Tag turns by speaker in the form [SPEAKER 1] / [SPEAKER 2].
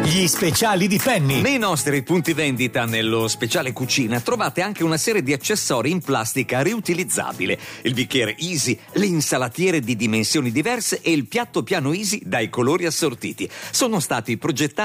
[SPEAKER 1] Gli speciali di Penny.
[SPEAKER 2] Nei nostri punti vendita, nello speciale cucina, trovate anche una serie di accessori in plastica riutilizzabile. Il bicchiere Easy, le insalatiere di dimensioni diverse e il piatto piano Easy dai colori assortiti. Sono stati progettati